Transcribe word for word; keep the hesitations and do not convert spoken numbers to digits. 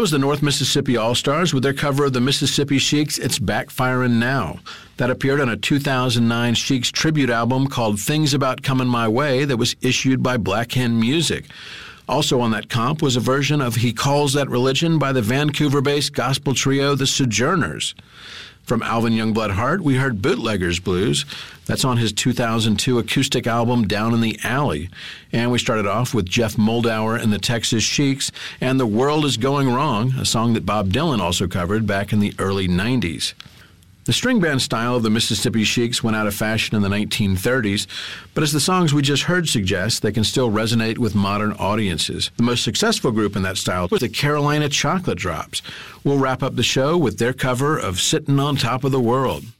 was the North Mississippi All-Stars with their cover of the Mississippi Sheiks' It's Backfirin' Now. That appeared on a two thousand nine Sheiks tribute album called Things About Comin' My Way that was issued by Black Hen Music. Also on that comp was a version of He Calls That Religion by the Vancouver-based gospel trio The Sojourners. From Alvin Youngblood Hart, we heard Bootlegger's Blues. That's on his two thousand two acoustic album Down in the Alley. And we started off with Jeff Moldauer and the Texas Sheiks and The World Is Going Wrong, a song that Bob Dylan also covered back in the early nineties. The string band style of the Mississippi Sheiks went out of fashion in the nineteen thirties, but as the songs we just heard suggest, they can still resonate with modern audiences. The most successful group in that style was the Carolina Chocolate Drops. We'll wrap up the show with their cover of Sittin' on Top of the World.